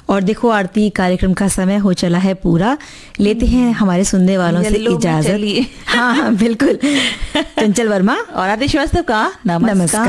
और देखो आरती, कार्यक्रम का समय हो चला है पूरा, लेते हैं हमारे सुनने वालों से इजाजत। हाँ हाँ बिल्कुल। चंचल वर्मा और आदि श्रीवास्तव का नमस्कार।